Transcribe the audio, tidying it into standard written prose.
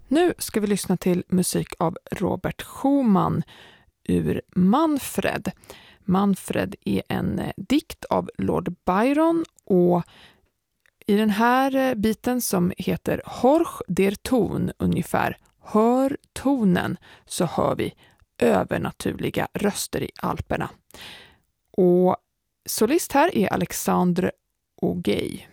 Nu ska vi lyssna till musik av Robert Schumann ur Manfred. Manfred är en dikt av Lord Byron, och i den här biten som heter Horch der Ton, ungefär hör tonen, så hör vi övernaturliga röster i Alperna. Och solist här är Alexandre Auguet.